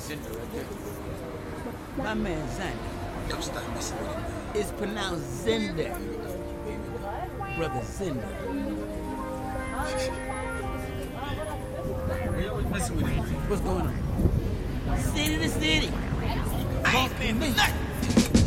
My man Xander. Don't stop messing with him. It's pronounced Zender. Brother Zender. We always messing with him. What's going on? City to city. I ain't been nothing.